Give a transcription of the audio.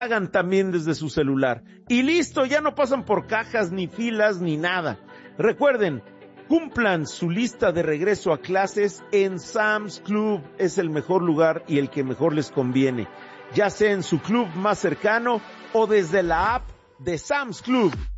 Hagan también desde su celular. Y listo, ya no pasan por cajas, ni filas, ni nada. Recuerden, cumplan su lista de regreso a clases en Sam's Club. Es el mejor lugar y el que mejor les conviene. Ya sea en su club más cercano o desde la app de Sam's Club.